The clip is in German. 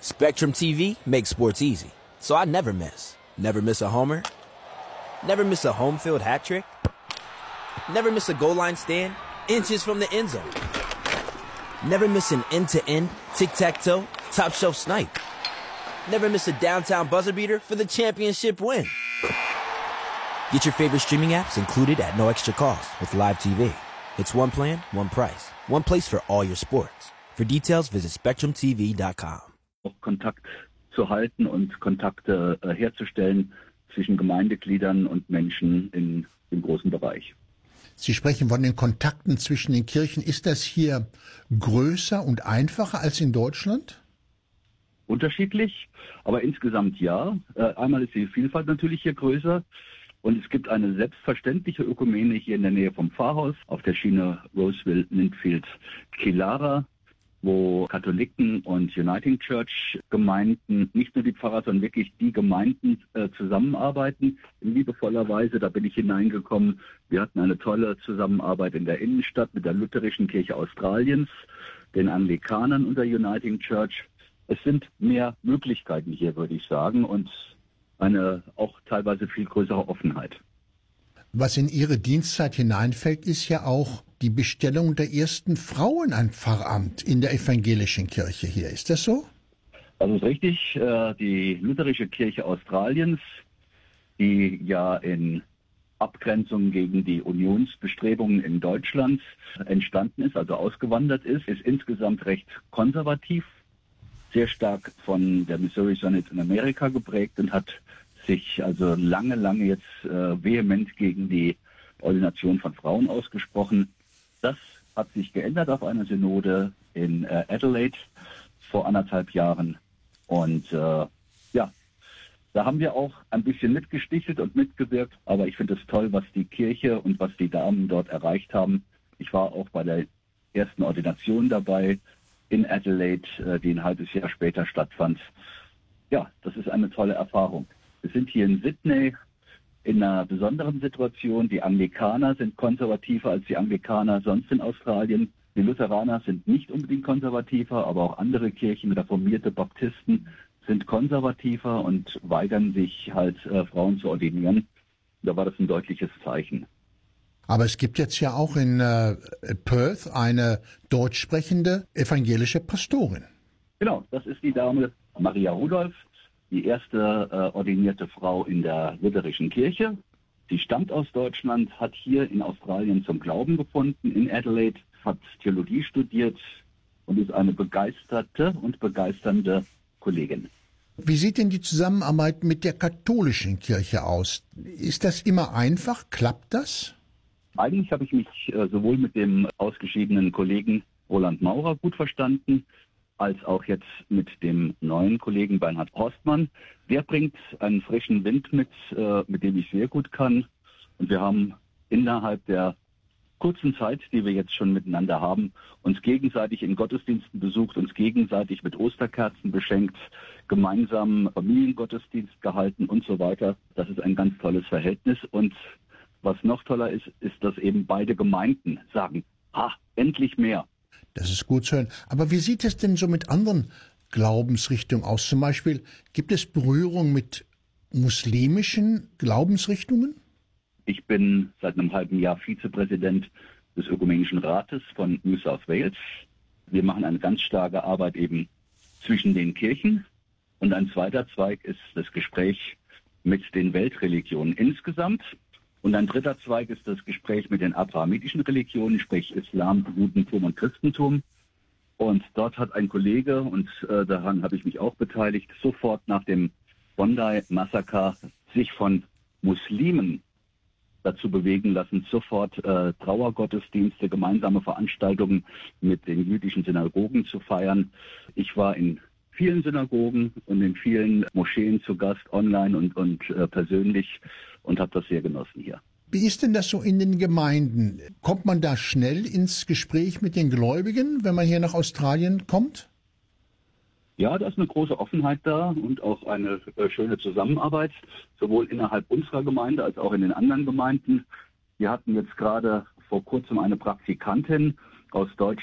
Spectrum TV makes sports easy, so I never miss. Never miss a homer. Never miss a home field hat trick. Never miss a goal line stand, inches from the end zone. Never miss an end-to-end, tic-tac-toe, top-shelf snipe. Never miss a downtown buzzer beater for the championship win. Get your favorite streaming apps included at no extra cost with Live TV. It's one plan, one price. One place for all your sports. For details, visit SpectrumTV.com. Auch Kontakt zu halten und Kontakte herzustellen zwischen Gemeindegliedern und Menschen in dem großen Bereich. Sie sprechen von den Kontakten zwischen den Kirchen. Ist das hier größer und einfacher als in Deutschland? Unterschiedlich, aber insgesamt ja. Einmal ist die Vielfalt natürlich hier größer und es gibt eine selbstverständliche Ökumene hier in der Nähe vom Pfarrhaus auf der Schiene Roseville-Linfield-Kilara, wo Katholiken und Uniting Church Gemeinden, nicht nur die Pfarrer, sondern wirklich die Gemeinden zusammenarbeiten in liebevoller Weise. Da bin ich hineingekommen. Wir hatten eine tolle Zusammenarbeit in der Innenstadt mit der Lutherischen Kirche Australiens, den Anglikanern und der Uniting Church. Es sind mehr Möglichkeiten hier, würde ich sagen, und eine auch teilweise viel größere Offenheit. Was in Ihre Dienstzeit hineinfällt, ist ja auch die Bestellung der ersten Frau in ein Pfarramt in der evangelischen Kirche hier. Ist das so? Das ist richtig. Die Lutherische Kirche Australiens, die ja in Abgrenzung gegen die Unionsbestrebungen in Deutschland entstanden ist, also ausgewandert ist insgesamt recht konservativ, sehr stark von der Missouri Synod in Amerika geprägt und hat sich also lange jetzt vehement gegen die Ordination von Frauen ausgesprochen. Das hat sich geändert auf einer Synode in Adelaide vor 1,5 Jahren. Und da haben wir auch ein bisschen mitgestichelt und mitgewirkt. Aber ich finde es toll, was die Kirche und was die Damen dort erreicht haben. Ich war auch bei der ersten Ordination dabei in Adelaide, die ein halbes Jahr später stattfand. Ja, das ist eine tolle Erfahrung. Wir sind hier in Sydney in einer besonderen Situation. Die Anglikaner sind konservativer als die Anglikaner sonst in Australien. Die Lutheraner sind nicht unbedingt konservativer, aber auch andere Kirchen, reformierte Baptisten, sind konservativer und weigern sich halt, Frauen zu ordinieren. Da war das ein deutliches Zeichen. Aber es gibt jetzt ja auch in Perth eine deutsch sprechende evangelische Pastorin. Genau, das ist die Dame Maria Rudolph, die erste ordinierte Frau in der lutherischen Kirche. Sie stammt aus Deutschland, hat hier in Australien zum Glauben gefunden, in Adelaide, hat Theologie studiert und ist eine begeisterte und begeisternde Kollegin. Wie sieht denn die Zusammenarbeit mit der katholischen Kirche aus? Ist das immer einfach? Klappt das? Eigentlich habe ich mich sowohl mit dem ausgeschiedenen Kollegen Roland Maurer gut verstanden, als auch jetzt mit dem neuen Kollegen Bernhard Horstmann. Der bringt einen frischen Wind mit dem ich sehr gut kann. Und wir haben innerhalb der kurzen Zeit, die wir jetzt schon miteinander haben, uns gegenseitig in Gottesdiensten besucht, uns gegenseitig mit Osterkerzen beschenkt, gemeinsam Familiengottesdienst gehalten und so weiter. Das ist ein ganz tolles Verhältnis. Und was noch toller ist, dass eben beide Gemeinden sagen, endlich mehr. Das ist gut zu hören. Aber wie sieht es denn so mit anderen Glaubensrichtungen aus? Zum Beispiel, gibt es Berührung mit muslimischen Glaubensrichtungen? Ich bin seit einem halben Jahr Vizepräsident des Ökumenischen Rates von New South Wales. Wir machen eine ganz starke Arbeit eben zwischen den Kirchen. Und ein zweiter Zweig ist das Gespräch mit den Weltreligionen insgesamt. Und ein dritter Zweig ist das Gespräch mit den abrahamitischen Religionen, sprich Islam, Judentum und Christentum. Und dort hat ein Kollege, und daran habe ich mich auch beteiligt, sofort nach dem Bondi-Massaker sich von Muslimen dazu bewegen lassen, sofort Trauergottesdienste, gemeinsame Veranstaltungen mit den jüdischen Synagogen zu feiern. Ich war in vielen Synagogen und in vielen Moscheen zu Gast, online und persönlich, und habe das sehr genossen hier. Wie ist denn das so in den Gemeinden? Kommt man da schnell ins Gespräch mit den Gläubigen, wenn man hier nach Australien kommt? Ja, da ist eine große Offenheit da und auch eine schöne Zusammenarbeit, sowohl innerhalb unserer Gemeinde als auch in den anderen Gemeinden. Wir hatten jetzt gerade vor kurzem eine Praktikantin aus Deutschland,